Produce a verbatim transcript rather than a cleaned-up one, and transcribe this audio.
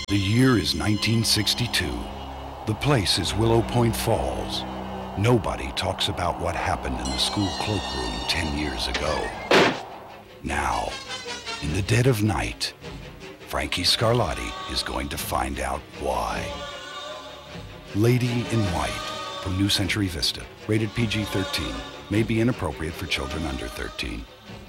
The year is nineteen sixty-two. The place is Willow Point Falls. Nobody talks about what happened in the school cloakroom ten years ago. Now, in the dead of night, Frankie Scarlatti is going to find out why. Lady in White from New Century Vista, rated P G thirteen, may be inappropriate for children under thirteen.